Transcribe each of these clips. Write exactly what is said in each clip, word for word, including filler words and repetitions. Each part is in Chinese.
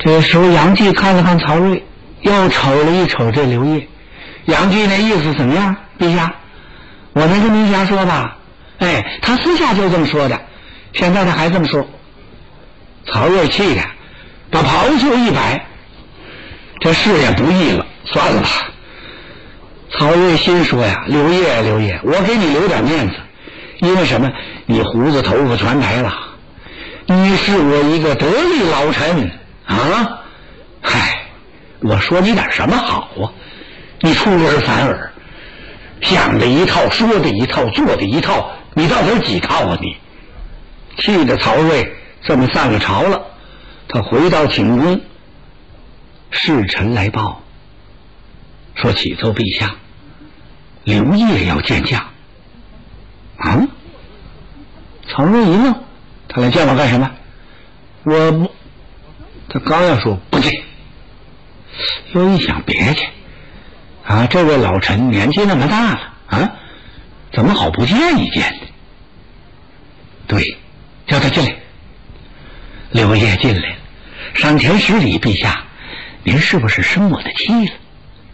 这时候杨继看了看曹睿，又瞅了一瞅这刘烨。杨继那意思怎么样？陛下，我能跟您瞎说吧？哎，他私下就这么说的，现在他还这么说。曹睿气的把袍袖一摆，这事也不易了，算了吧。曹睿心说呀，刘烨刘烨，我给你留点面子，因为什么？你胡子头发全白了，你是我一个得力老臣啊！嗨，我说你点什么好啊？你出尔反尔，想的一套，说的一套，做的一套，你到底几套啊你？气得曹睿这么散了朝了。他回到寝宫，侍臣来报说，启奏陛下，刘烨要见驾。啊？曹睿一愣，他来见我干什么？我不，他刚要说不见，又一想别去啊，这位老臣年纪那么大了啊，怎么好不见一见呢？对，叫他进来。刘烨进来了，上前施礼，陛下，您是不是生我的气了？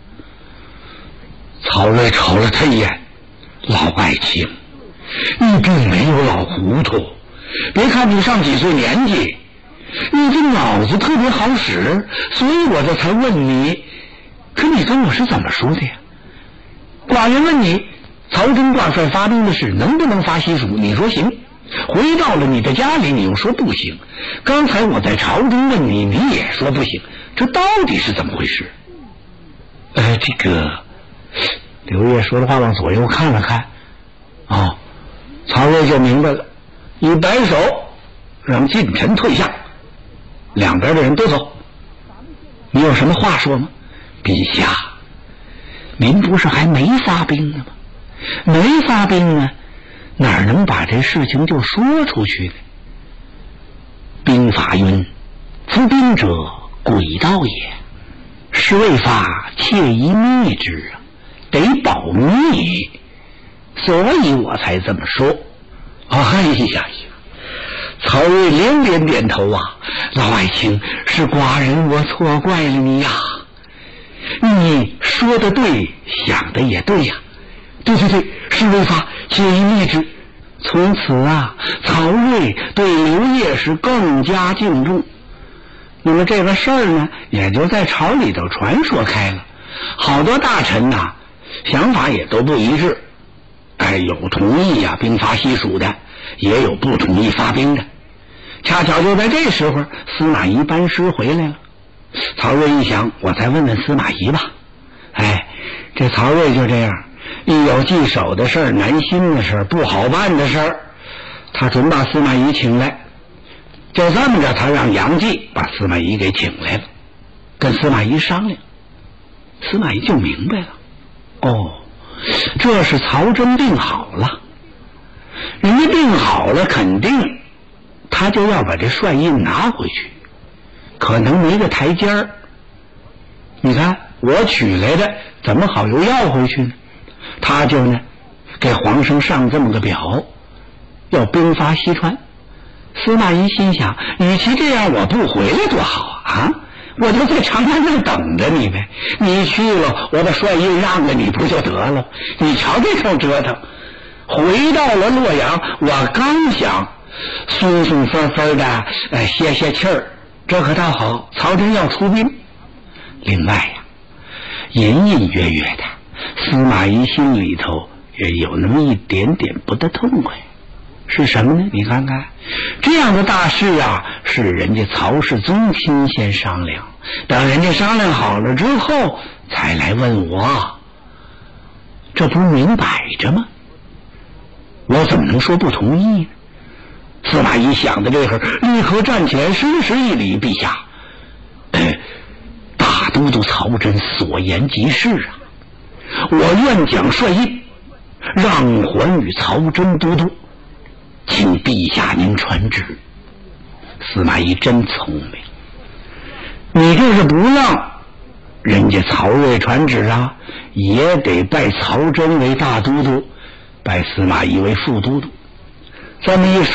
曹睿瞅了他一眼，老爱卿，你并没有老糊涂，别看你上几岁年纪，你这脑子特别好使，所以我这才问你。可你跟我是怎么说的呀？寡人问你，曹真挂帅发兵的事能不能发西蜀？你说行。回到了你的家里，你又说不行。刚才我在朝中问你，你也说不行，这到底是怎么回事？呃，这个刘烨说的话往左右看了看，哦，曹睿就明白了，一摆手让近臣退下，两边的人都走。你有什么话说吗？陛下，您不是还没发兵呢吗？没发兵呢，哪能把这事情就说出去呢？兵法云：夫兵者，诡道也。是未发，切宜密之啊，得保密，所以我才这么说。哎呀呀！曹睿连连点头啊，老爱卿，是寡人我错怪了你呀、啊。你说的对，想的也对呀、啊。对对对，是未发，切宜密之。从此啊，曹睿对刘烨是更加敬重。那么这个事儿呢，也就在朝里头传说开了。好多大臣呐、啊，想法也都不一致。哎，有同意呀、啊、兵发西蜀的，也有不同意发兵的。恰巧就在这时候，司马懿班师回来了。曹睿一想，我再问问司马懿吧。哎，这曹睿就这样，一有棘手的事儿、难心的事儿、不好办的事儿，他准把司马懿请来。就这么着，他让杨继把司马懿给请来了，跟司马懿商量。司马懿就明白了，哦，这是曹真病好了，一病好了，肯定他就要把这帅印拿回去，可能没个台阶儿。你看我取来的，怎么好又要回去呢？他就呢给皇上上这么个表，要兵发西川。司马懿心想，与其这样，我不回来多好啊！我就在长安那等着你呗。你去了，我把帅印让了你，不就得了？你瞧这头折腾。回到了洛阳，我刚想松松分分的，呃，歇歇气儿，这可倒好，曹真要出兵。另外呀、啊，隐隐约约的，司马懿心里头也有那么一点点不得痛快。是什么呢？你看看，这样的大事啊，是人家曹世宗亲先商量，等人家商量好了之后才来问我，这不明摆着吗？我怎么能说不同意呢？司马懿想的这会儿，立刻站起来，深施一礼，陛下，呃，大都督曹真所言极是啊，我愿将帅印让还与曹真都督，请陛下您传旨。司马懿真聪明，你这是不让人家曹睿传旨啊，也得拜曹真为大都督，拜司马懿为副都督。这么一说